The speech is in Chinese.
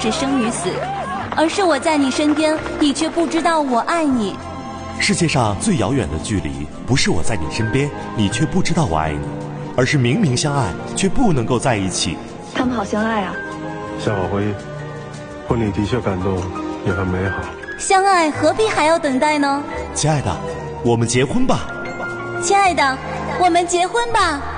是生与死，而是我在你身边，你却不知道我爱你。 世界上最遥远的距离，不是我在你身边，你却不知道我爱你，而是明明相爱，却不能够在一起。 他们好相爱啊！ 夏小辉，婚礼的确感动，也很美好。 相爱何必还要等待呢？ 亲爱的，我们结婚吧。 亲爱的，我们结婚吧。